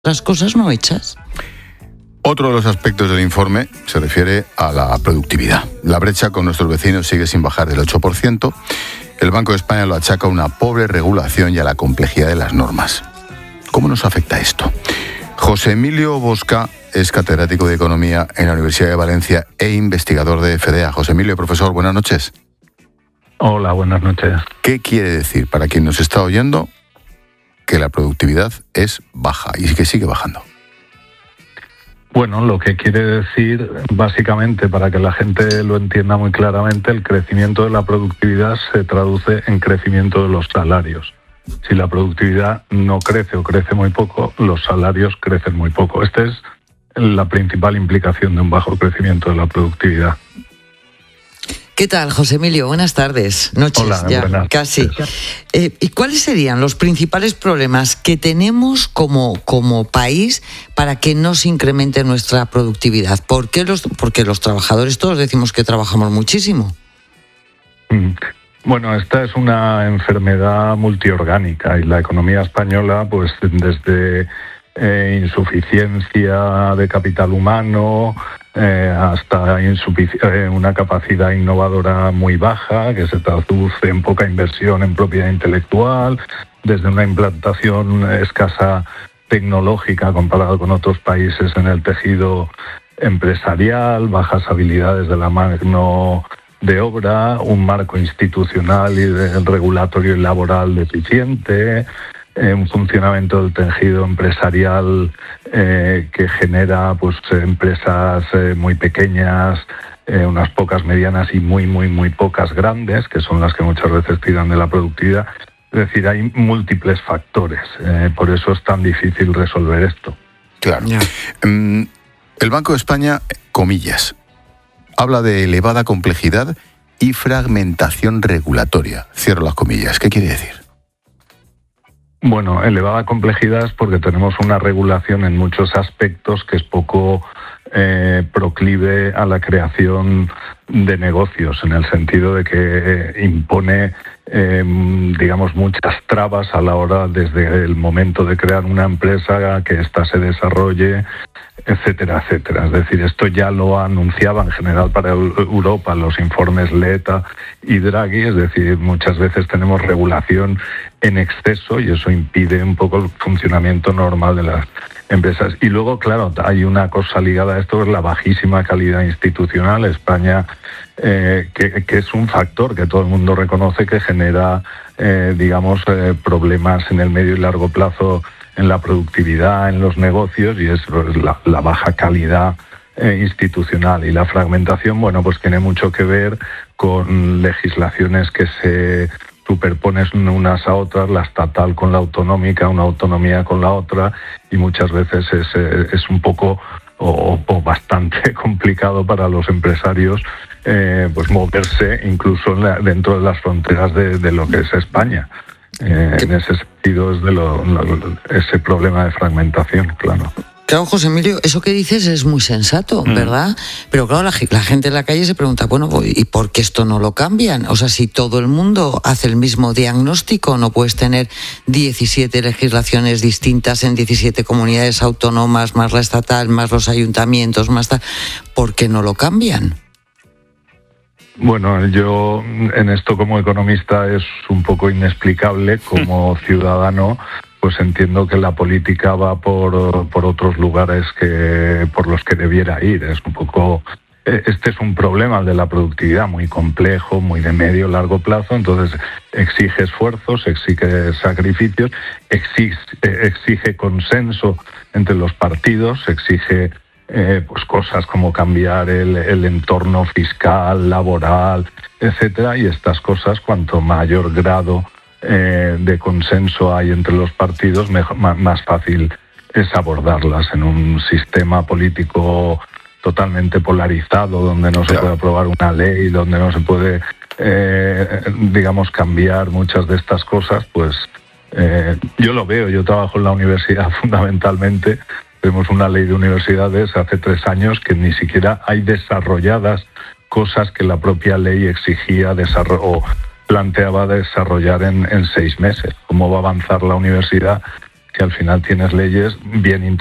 las cosas no hechas. Otro de los aspectos del informe se refiere a la productividad. La brecha con nuestros vecinos sigue sin bajar del 8%. El Banco de España lo achaca a una pobre regulación y a la complejidad de las normas. ¿Cómo nos afecta esto? José Emilio Bosca es catedrático de Economía en la Universidad de Valencia e investigador de FDA. José Emilio, profesor, buenas noches. Hola, buenas noches. ¿Qué quiere decir para quien nos está oyendo que la productividad es baja y que sigue bajando? Bueno, lo que quiere decir, básicamente, para que la gente lo entienda muy claramente, el crecimiento de la productividad se traduce en crecimiento de los salarios. Si la productividad no crece o crece muy poco, los salarios crecen muy poco. Esta es la principal implicación de un bajo crecimiento de la productividad. ¿Qué tal, José Emilio? Buenas tardes. Noches. Hola, ya, buenas. Casi. ¿Y cuáles serían los principales problemas que tenemos como país para que no se incremente nuestra productividad? Porque los trabajadores todos decimos que trabajamos muchísimo. Bueno, esta es una enfermedad multiorgánica y la economía española, pues desde insuficiencia de capital humano hasta una capacidad innovadora muy baja que se traduce en poca inversión en propiedad intelectual, desde una implantación escasa tecnológica comparado con otros países en el tejido empresarial, bajas habilidades de la mano de obra, un marco institucional y regulatorio y laboral deficiente, un funcionamiento del tejido empresarial que genera pues empresas muy pequeñas, unas pocas medianas y muy pocas grandes, que son las que muchas veces tiran de la productividad. Es decir, hay múltiples factores, por eso es tan difícil resolver esto. Claro. El Banco de España, comillas, habla de elevada complejidad y fragmentación regulatoria. Cierro las comillas. ¿Qué quiere decir? Bueno, elevada complejidad es porque tenemos una regulación en muchos aspectos que es poco proclive a la creación de negocios, en el sentido de que impone, digamos, muchas trabas a la hora, desde el momento de crear una empresa, que ésta se desarrolle, etcétera, etcétera. Es decir, esto ya lo anunciaba en general para Europa los informes Letta y Draghi, es decir, muchas veces tenemos regulación en exceso y eso impide un poco el funcionamiento normal de las empresas. Y luego, claro, hay una cosa ligada a esto, que es la bajísima calidad institucional. España, que es un factor que todo el mundo reconoce que genera, problemas en el medio y largo plazo en la productividad, en los negocios, y es la baja calidad institucional. Y la fragmentación, bueno, pues tiene mucho que ver con legislaciones que se superponen unas a otras, la estatal con la autonómica, una autonomía con la otra, y muchas veces es un poco o bastante complicado para los empresarios pues moverse incluso dentro de las fronteras de lo que es España. En ese sentido es ese problema de fragmentación, claro. Claro, José Emilio, eso que dices es muy sensato, ¿verdad? Pero claro, la gente en la calle se pregunta, bueno, ¿y por qué esto no lo cambian? O sea, si todo el mundo hace el mismo diagnóstico, no puedes tener 17 legislaciones distintas en 17 comunidades autónomas, más la estatal, más los ayuntamientos, más tal. ¿Por qué no lo cambian? Bueno, yo en esto como economista es un poco inexplicable. Como ciudadano, pues entiendo que la política va por otros lugares que por los que debiera ir. Es un poco, este es un problema, el de la productividad, muy complejo, muy de medio largo plazo. Entonces exige esfuerzos, exige sacrificios, exige consenso entre los partidos, exige pues cosas como cambiar el entorno fiscal, laboral, etcétera. Y estas cosas, cuanto mayor grado de consenso hay entre los partidos, más fácil es abordarlas. En un sistema político totalmente polarizado, donde no se puede aprobar una ley, donde no se puede, cambiar muchas de estas cosas, pues yo lo veo. Yo trabajo en la universidad fundamentalmente. Tenemos una ley de universidades hace 3 años que ni siquiera hay desarrolladas cosas que la propia ley exigía o planteaba desarrollar en 6 meses. ¿Cómo va a avanzar la universidad si al final tienes leyes bien